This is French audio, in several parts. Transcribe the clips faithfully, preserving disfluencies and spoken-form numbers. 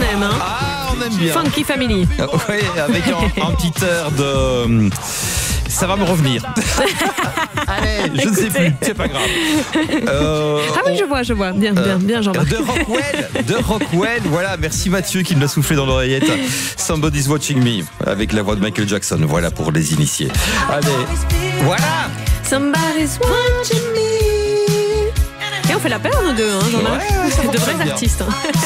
aime. Hein. Ah, on aime bien. Funky Family. Oui, avec un, un petit air de... Ça va me revenir. Allez, je ne sais plus, c'est pas grave. Euh, ah oui, on... je vois, je vois. Bien, bien, bien, Jean-Marc. De Rockwell, de Rockwell. Voilà, merci Mathieu qui me l'a soufflé dans l'oreillette. Somebody's Watching Me, avec la voix de Michael Jackson. Voilà pour les initiés. Allez, voilà. Somebody's watching me. Et on fait la paire, nous deux, hein, Jean-Marc. Ouais, de vrais artistes.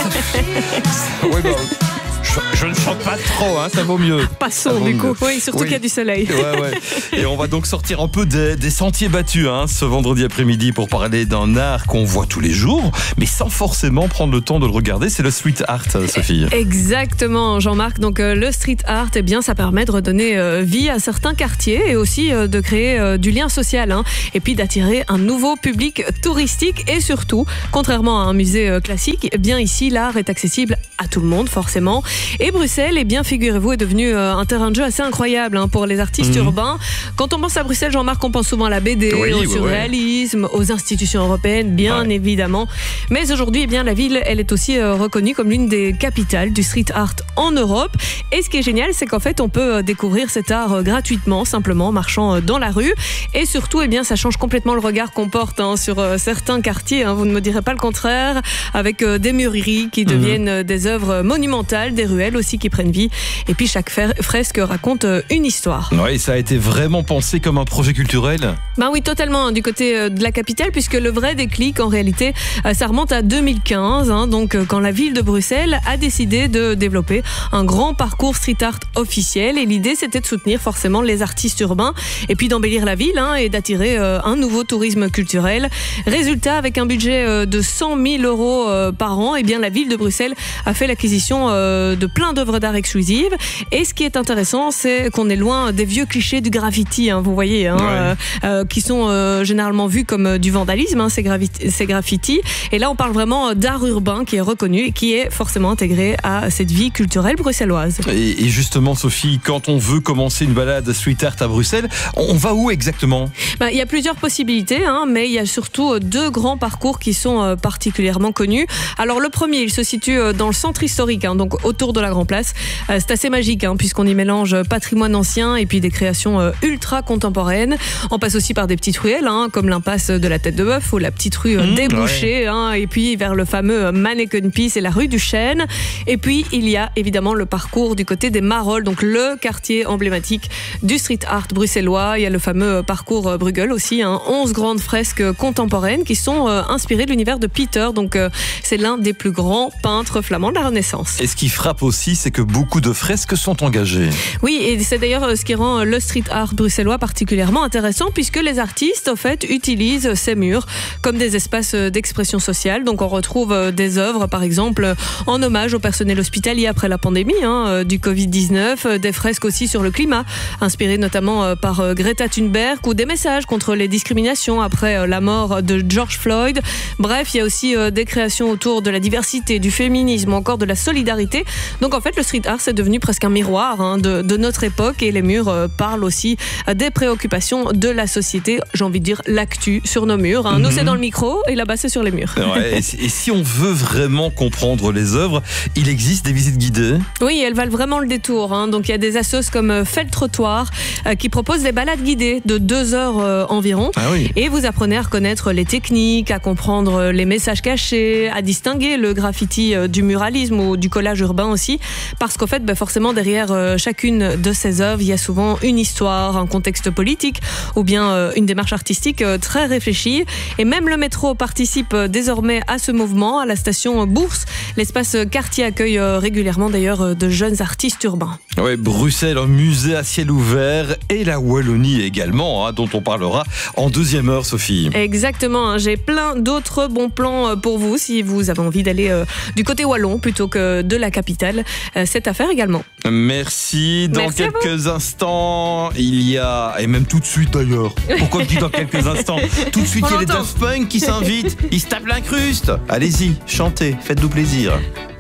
Hein. Oui, bon. Je, je ne chante pas trop, hein, ça vaut mieux. Passons du coup, oui, surtout oui. qu'il y a du soleil. Ouais, ouais. Et on va donc sortir un peu des, des sentiers battus hein, ce vendredi après-midi pour parler d'un art qu'on voit tous les jours, mais sans forcément prendre le temps de le regarder. C'est le street art, Sophie. Exactement, Jean-Marc. Donc euh, le street art, eh bien, ça permet de redonner euh, vie à certains quartiers et aussi euh, de créer euh, du lien social, hein, et puis d'attirer un nouveau public touristique et surtout, contrairement à un musée euh, classique, eh bien ici l'art est accessible à tout le monde forcément. Et Bruxelles, eh bien, figurez-vous, est devenu euh, un terrain de jeu assez incroyable hein, pour les artistes mmh. urbains. Quand on pense à Bruxelles, Jean-Marc, on pense souvent à la B D, oui, au oui, surréalisme, oui. aux institutions européennes, bien ouais. évidemment. Mais aujourd'hui, eh bien, la ville, elle est aussi euh, reconnue comme l'une des capitales du street art en Europe. Et ce qui est génial, c'est qu'en fait, on peut euh, découvrir cet art euh, gratuitement, simplement en marchant euh, dans la rue. Et surtout, eh bien, ça change complètement le regard qu'on porte hein, sur euh, certains quartiers. Hein, vous ne me direz pas le contraire, avec euh, des mûreries qui deviennent mmh. euh, des œuvres monumentales, des ruelles aussi qui prennent vie. Et puis chaque fresque raconte une histoire. Oui, ça a été vraiment pensé comme un projet culturel. Ben oui, totalement, hein, du côté de la capitale, puisque le vrai déclic, en réalité, ça remonte à deux mille quinze, hein, donc quand la ville de Bruxelles a décidé de développer un grand parcours street art officiel. Et l'idée, c'était de soutenir forcément les artistes urbains et puis d'embellir la ville hein, et d'attirer euh, un nouveau tourisme culturel. Résultat, avec un budget euh, de cent mille euros euh, par an, eh bien, la ville de Bruxelles a fait l'acquisition euh, de plein d'œuvres d'art exclusives. Et ce qui est intéressant, c'est qu'on est loin des vieux clichés du graffiti, hein, vous voyez, hein, ouais. euh, euh, qui sont euh, généralement vus comme euh, du vandalisme, hein, ces, gravi- ces graffitis. Et là, on parle vraiment d'art urbain qui est reconnu et qui est forcément intégré à cette vie culturelle bruxelloise. Et, et justement, Sophie, quand on veut commencer une balade street art à Bruxelles, on va où exactement ? Ben, il y a plusieurs possibilités, hein, mais il y a surtout deux grands parcours qui sont euh, particulièrement connus. Alors, le premier, il se situe dans le centre historique, hein, donc autour de la Grand Place. Euh, c'est assez magique hein, puisqu'on y mélange patrimoine ancien et puis des créations euh, ultra contemporaines. On passe aussi par des petites ruelles hein, comme l'impasse de la Tête de Bœuf ou la petite rue euh, mmh, des Bouchers ouais. hein, et puis vers le fameux Manneken Pis et la rue du Chêne. Et puis il y a évidemment le parcours du côté des Marolles, donc le quartier emblématique du street art bruxellois. Il y a le fameux parcours Bruegel aussi, hein, onze grandes fresques contemporaines qui sont euh, inspirées de l'univers de Peter, donc euh, c'est l'un des plus grands peintres flamands de la Renaissance. Et ce qui frappe aussi, c'est que beaucoup de fresques sont engagées. Oui, et c'est d'ailleurs ce qui rend le street art bruxellois particulièrement intéressant puisque les artistes, en fait, utilisent ces murs comme des espaces d'expression sociale. Donc on retrouve des œuvres, par exemple, en hommage au personnel hospitalier après la pandémie hein, du covid dix-neuf, des fresques aussi sur le climat, inspirées notamment par Greta Thunberg, ou des messages contre les discriminations après la mort de George Floyd. Bref, il y a aussi des créations autour de la diversité, du féminisme, encore de la solidarité. Donc en fait, le street art, c'est devenu presque un miroir hein, de, de notre époque, et les murs euh, parlent aussi des préoccupations de la société, j'ai envie de dire l'actu sur nos murs. Hein. Mm-hmm. Nous, c'est dans le micro, et là-bas, c'est sur les murs. Ouais, et, si, et si on veut vraiment comprendre les œuvres, il existe des visites guidées ? Oui, elles valent vraiment le détour. Hein. Donc il y a des assos comme Fait le Trottoir euh, qui proposent des balades guidées de deux heures euh, environ. Ah oui. Et vous apprenez à reconnaître les techniques, à comprendre les messages cachés, à distinguer le graffiti euh, du muralisme ou du collage urbain aussi. Parce qu'en fait, bah forcément, derrière euh, chacune de ces œuvres, il y a souvent une histoire, un contexte politique ou bien euh, une démarche artistique euh, très réfléchie. Et même le métro participe euh, désormais à ce mouvement. À la station Bourse, l'espace quartier accueille euh, régulièrement d'ailleurs euh, de jeunes artistes urbains. Oui, Bruxelles, un musée à ciel ouvert, et la Wallonie également, hein, dont on parlera en deuxième heure, Sophie. Exactement, hein, j'ai plein d'autres bons plans pour vous si vous avez envie d'aller euh, du côté wallon plutôt que de la capitale. Euh, c'est à faire également. Merci. Dans Merci quelques instants, il y a, et même tout de suite d'ailleurs, pourquoi je dis dans quelques instants, tout de suite il y a les Daft Punk qui s'invitent, ils se tapent l'incruste. Allez-y, chantez, faites-nous plaisir.